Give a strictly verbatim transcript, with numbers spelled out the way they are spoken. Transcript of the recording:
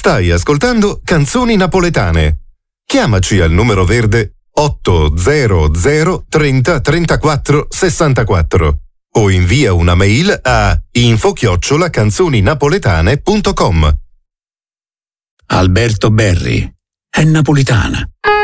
Stai ascoltando Canzoni Napoletane. Chiamaci al numero verde otto zero zero trenta trentaquattro sessantaquattro o invia una mail a info chiocciola canzoninapoletane punto com. Alberto Berri è napolitana.